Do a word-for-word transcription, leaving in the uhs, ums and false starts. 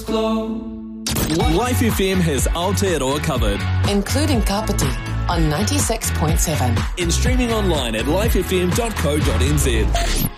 flow. Life F M has Aotearoa covered. Including Kapiti on ninety-six point seven. In streaming online at life f m dot co dot n z.